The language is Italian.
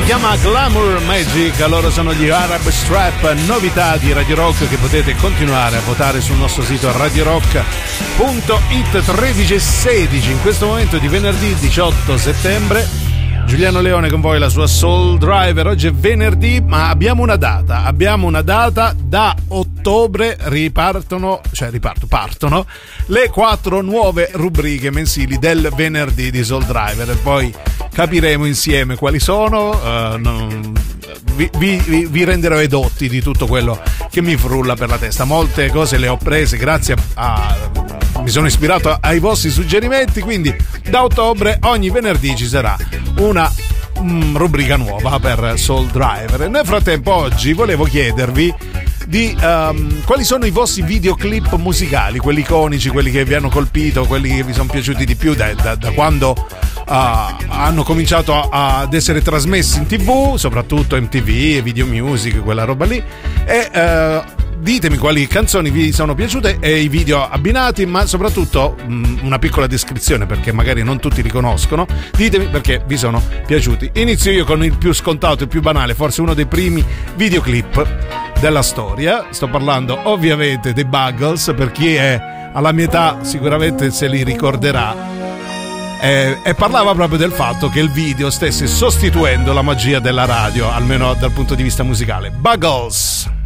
chiama Glamour Magic, loro sono gli Arab Strap, novità di Radio Rock che potete continuare a votare sul nostro sito radiorock.it. 13:16 in questo momento di venerdì 18 settembre. Giuliano Leone con voi, la sua Soul Driver. Oggi è venerdì, ma abbiamo una data. Da ottobre partono le 4 nuove rubriche mensili del venerdì di Soul Driver. E poi capiremo insieme quali sono. Vi renderò edotti di tutto quello che mi frulla per la testa. Molte cose le ho prese grazie mi sono ispirato ai vostri suggerimenti, quindi da ottobre ogni venerdì ci sarà una rubrica nuova per Soul Driver. Nel frattempo oggi volevo chiedervi di quali sono i vostri videoclip musicali, quelli iconici, quelli che vi hanno colpito, quelli che vi sono piaciuti di più da quando hanno cominciato ad essere trasmessi in TV, soprattutto MTV, Video Music, quella roba lì, e ditemi quali canzoni vi sono piaciute e i video abbinati, ma soprattutto una piccola descrizione perché magari non tutti li conoscono. Ditemi perché vi sono piaciuti. Inizio io con il più scontato, il più banale, forse uno dei primi videoclip della storia. Sto parlando ovviamente dei Buggles, per chi è alla mia età sicuramente se li ricorderà, e parlava proprio del fatto che il video stesse sostituendo la magia della radio, almeno dal punto di vista musicale. Buggles.